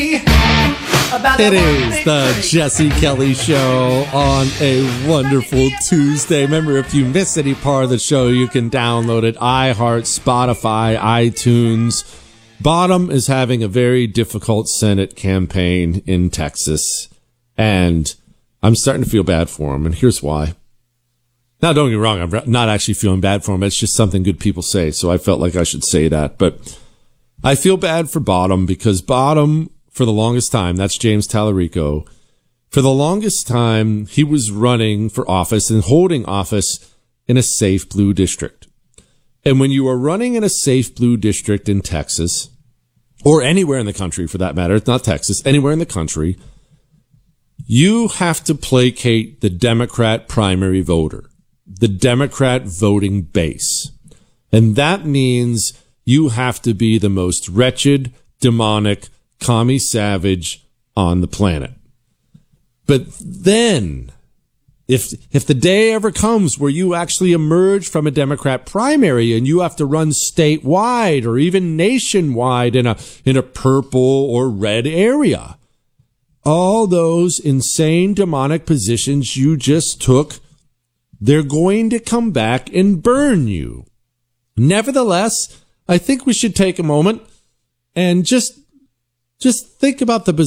It is the Jesse Kelly Show on a wonderful Tuesday. Remember, if you miss any part of the show, you can download it. iHeart, Spotify, iTunes. Bottom is having a very difficult Senate campaign in Texas, and I'm starting to feel bad for him, and here's why. Now, don't get me wrong, I'm not actually feeling bad for him. It's just something good people say, so I felt like I should say that. But I feel bad for Bottom because Bottom, for the longest time, that's James Tallarico, for the longest time, he was running for office and holding office in a safe blue district. And when you are running in a safe blue district in Texas, or anywhere in the country for that matter, it's not Texas, anywhere in the country, you have to placate the Democrat primary voter, the Democrat voting base. And that means you have to be the most wretched, demonic, commie savage on the planet. But then, if the day ever comes where you actually emerge from a Democrat primary and you have to run statewide or even nationwide in a purple or red area, all those insane demonic positions you just took, they're going to come back and burn you. Nevertheless, I think we should take a moment and just think about the